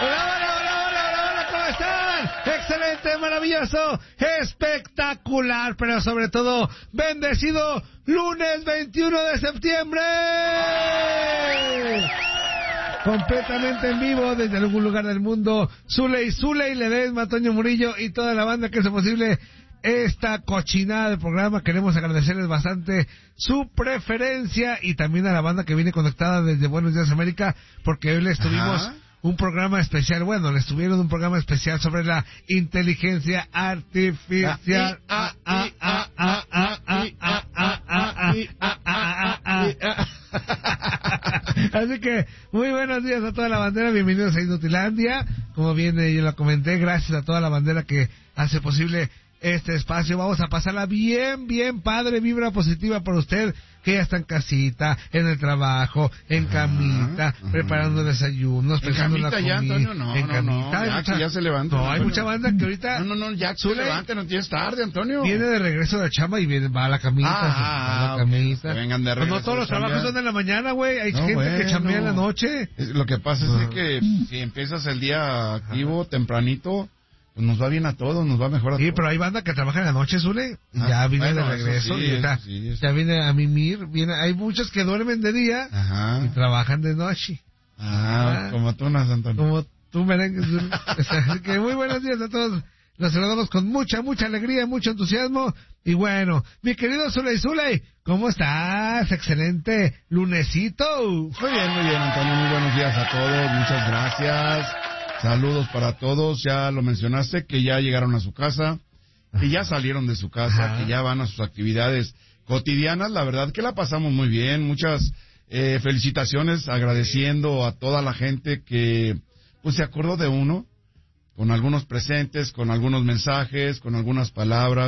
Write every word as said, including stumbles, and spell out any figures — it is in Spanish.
Hola, hola, hola, hola, hola, hola, ¿cómo están? Excelente, maravilloso, espectacular, pero sobre todo, bendecido lunes veintiuno de septiembre. Completamente en vivo desde algún lugar del mundo, Zuley, Zuley, Ledesma, Toño Murillo y toda la banda que hace posible esta cochinada de programa. Queremos agradecerles bastante su preferencia y también a la banda que viene conectada desde Buenos Días América, porque hoy les tuvimos Ajá. un programa especial, bueno, les tuvieron un programa especial sobre la inteligencia artificial. Así que, muy buenos días a toda la bandera, bienvenidos a Inutilandia. Como bien eh, yo lo comenté, gracias a toda la bandera que hace posible este espacio. Vamos a pasarla bien, bien padre, vibra positiva por usted, que ya está en casita, en el trabajo, en ajá, camita, ajá. preparando desayunos, ¿En pensando camita en la comida. Ya, Antonio? No, en no, camita, no, ya, mucha, que ya se levanta. No, Antonio. hay mucha banda que ahorita... No, no, no, ya que se levante, no tienes tarde, Antonio. Viene de regreso de la chamba y viene, va a la camita, ah, va a la camita. Okay. Vengan de regreso. No todos los trabajos son en la mañana, güey, hay no, gente bueno. que chambea en la noche. Lo que pasa es que si empiezas el día activo, ajá. tempranito... Pues nos va bien a todos, nos va mejor a sí, todos. pero hay banda que trabaja en la noche, Zule, y ah, ya viene bueno, de regreso, sí, y está, sí, ya viene a mimir, viene, hay muchos que duermen de día ajá. y trabajan de noche. Ah, ah como tú, Antonio. Como tú, merengue, Zule. Así que muy buenos días a todos, los saludamos con mucha, mucha alegría, mucho entusiasmo, y bueno, mi querido Zuley, Zuley, ¿cómo estás? Excelente lunesito. Muy bien, muy bien, Antonio, muy buenos días a todos, muchas gracias. Saludos para todos, ya lo mencionaste, que ya llegaron a su casa, que ya salieron de su casa, Ajá. que ya van a sus actividades cotidianas. La verdad que la pasamos muy bien, muchas eh, felicitaciones, agradeciendo a toda la gente que pues se acordó de uno, con algunos presentes, con algunos mensajes, con algunas palabras.